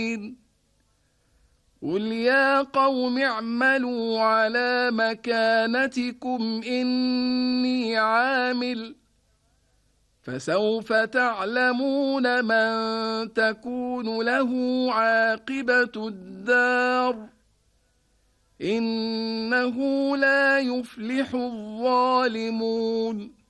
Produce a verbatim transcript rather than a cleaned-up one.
قل يا قوم اعملوا على مكانتكم إني عامل فسوف تعلمون من تكون له عاقبة الدار إنه لا يفلح الظالمون.